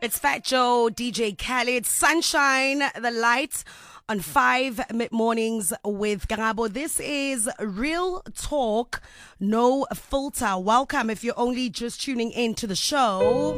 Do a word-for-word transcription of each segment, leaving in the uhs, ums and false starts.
It's Fat Joe, D J Khaled, Sunshine, The Light on five mid-mornings with Gangabo. This is Real Talk, No Filter. Welcome if you're only just tuning in to the show.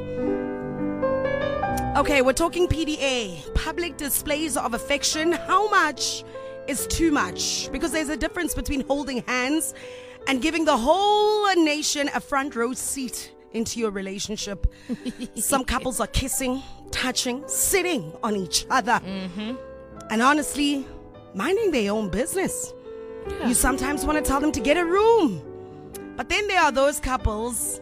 Okay, we're talking P D A, public displays of affection. How much is too much? Because there's a difference between holding hands and giving the whole nation a front row seat into your relationship. Some couples are kissing, touching, sitting on each other. Mm-hmm. And honestly, minding their own business. Yeah. You sometimes want to tell them to get a room. But then there are those couples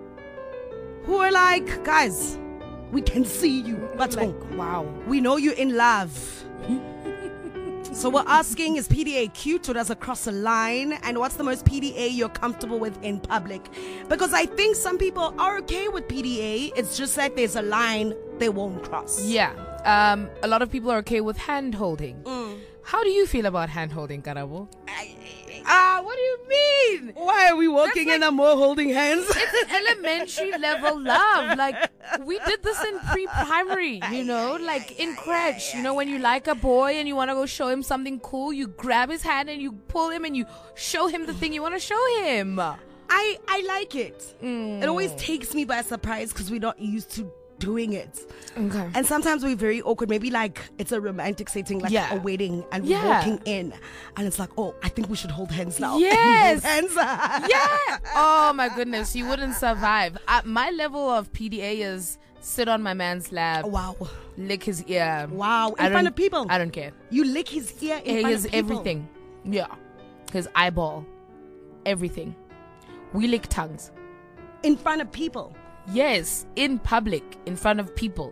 who are like, guys, we can see you. But like, wow. We know you're in love. So we're asking, is P D A cute or does it cross a line? And what's the most P D A you're comfortable with in public? Because I think some people are okay with P D A. It's just that there's a line they won't cross. Yeah. Um, a lot of people are okay with hand holding. Mm. How do you feel about hand holding, Karabo? Ah, uh, what do you mean? Why are we walking like, in and more holding hands? It's elementary level love. Like, we did this in pre-primary, you know, like in crèche. You know, when you like a boy and you want to go show him something cool, you grab his hand and you pull him and you show him the thing you want to show him. I, I like it. Mm. It always takes me by surprise because we're not used to doing it. Okay. And sometimes we're very awkward. Maybe like it's a romantic setting, like yeah. a wedding, and yeah. we're walking in and it's like, oh, I think we should hold hands now. Yes. hands. Yeah. Oh my goodness, you wouldn't survive. Uh, my level of P D A is sit on my man's lap. Wow. Lick his ear. Wow. In front of people. I don't care. You lick his ear in he front is of people. Everything. Yeah. His eyeball. Everything. We lick tongues. In front of people. Yes, in public, in front of people.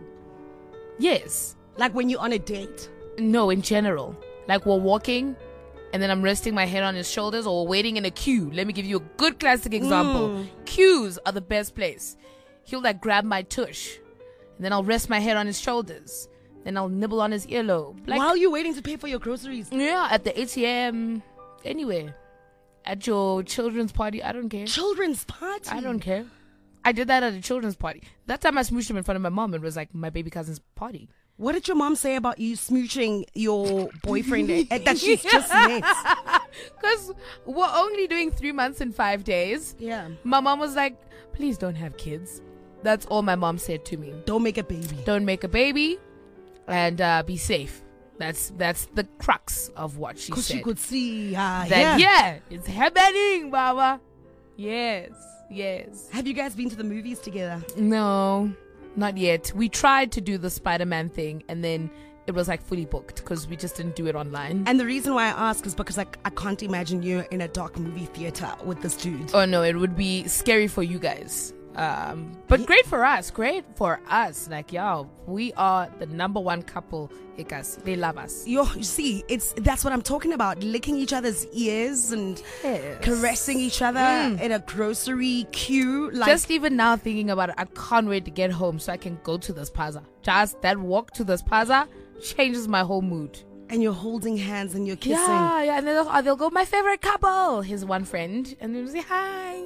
Yes. Like when you're on a date? No, in general. Like we're walking and then I'm resting my head on his shoulders or we're waiting in a queue. Let me give you a good classic example. Mm. Queues are the best place. He'll like grab my tush and then I'll rest my head on his shoulders. Then I'll nibble on his earlobe. Like, while you're waiting to pay for your groceries? Yeah, at the A T M, anywhere. At your children's party, I don't care. Children's party? I don't care. I did that at a children's party. That time I smooched him in front of my mom. It was like my baby cousin's party. What did your mom say about you smooching your boyfriend that she's just met? Because we're only doing three months and five days. Yeah. My mom was like, please don't have kids. That's all my mom said to me. Don't make a baby. Don't make a baby and uh, be safe. That's that's the crux of what she said. Because she could see. Uh, that, yeah. yeah, it's happening, Baba. Yes. Yes. Have you guys been to the movies together? No, not yet. We tried to do the Spider-Man thing and then it was like fully booked because we just didn't do it online. And the reason why I ask is because like I can't imagine you in a dark movie theater with this dude. Oh no, it would be scary for you guys. Um, but yeah. Great for us. Great for us. Like, yo, we are the number one couple. Ikas, they love us. Yo, you see, it's that's what I'm talking about. Licking each other's ears and yes. caressing each other mm. in a grocery queue. Like, just even now thinking about it, I can't wait to get home so I can go to this plaza. Just that walk to this plaza changes my whole mood. And you're holding hands and you're kissing. Yeah, yeah. And they'll, they'll go, my favorite couple. Here's one friend. And they'll say, hi.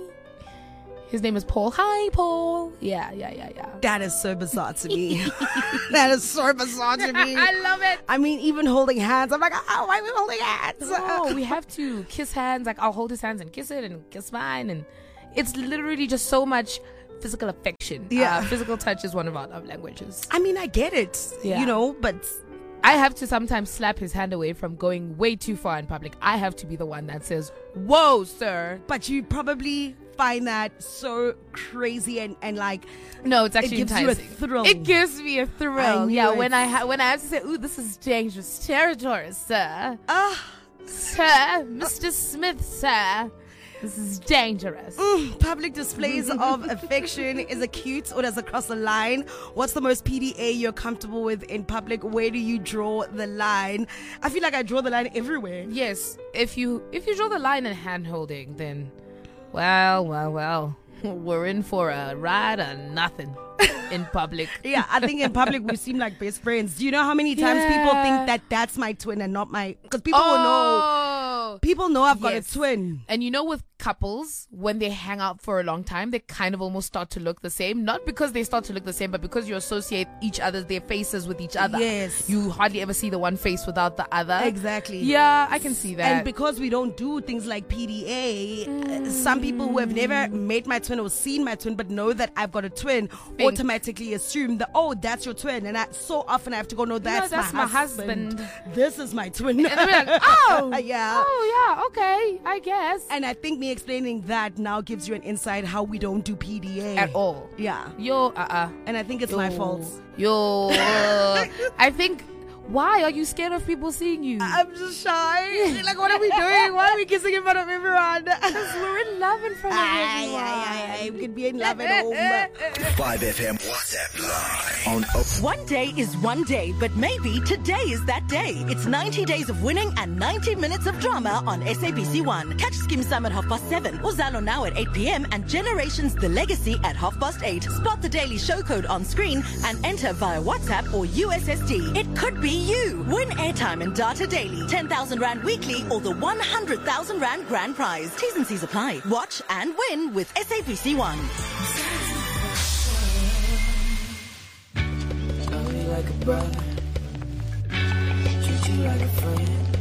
His name is Paul. Hi, Paul. Yeah, yeah, yeah, yeah. That is so bizarre to me. That is so bizarre to me. I love it. I mean, even holding hands. I'm like, oh, why are we holding hands? No, we have to kiss hands. Like, I'll hold his hands and kiss it and kiss mine. And it's literally just so much physical affection. Yeah. Uh, physical touch is one of our love languages. I mean, I get it, yeah. you know, but I have to sometimes slap his hand away from going way too far in public. I have to be the one that says, whoa, sir. But you probably find that so crazy and, and like no, it's actually it gives enticing. you a thrill. It gives me a thrill. Yeah, it. when I ha- when I have to say, ooh, this is dangerous territory, sir. Ah, uh, sir, Mister Smith, sir. This is dangerous. Mm, public displays of affection, is it cute or does it cross the line? What's the most P D A you're comfortable with in public? Where do you draw the line? I feel like I draw the line everywhere. Yes, if you if you draw the line in hand holding, then well, well, well, we're in for a ride or nothing in public. Yeah, I think in public we seem like best friends. Do you know how many times yeah. people think that that's my twin and not my... Because people oh, will know. People know I've got yes. a twin. And you know with couples, when they hang out for a long time, they kind of almost start to look the same. Not because they start to look the same, but because you associate each other, their faces with each other. Yes. You hardly ever see the one face without the other. Exactly. Yeah, I can see that. And because we don't do things like P D A, mm. some people who have never met my twin or seen my twin but know that I've got a twin Think. automatically assume that, oh, that's your twin. And I, so often I have to go, no, that's, no, that's my, my husband. husband. This is my twin. And they'll be like, oh, yeah. oh, yeah, okay, I guess. And I think me explaining that now gives you an insight how we don't do P D A. At all. Yeah. Yo, uh-uh. And I think it's Yo. my fault. Yo. uh, I think... Why are you scared of people seeing you? I'm just shy. Like, what are we doing? Why are we kissing in front of everyone? Because we're in love in front of everyone. Aye, aye, aye. We can be in love at home. five F M WhatsApp line on oh. One day is one day, but maybe today is that day. It's ninety days of winning and ninety minutes of drama on S A B C one. Catch Skim Sam at half past seven, Uzalo now at eight p.m. and Generations The Legacy at half past eight. Spot the daily show code on screen and enter via WhatsApp or U S S D. It could be you. Win airtime and data daily, ten thousand rand weekly or the one hundred thousand rand grand prize. T's and C's apply. Watch and win with S A B C one. Love you like a brother, treat you like a friend.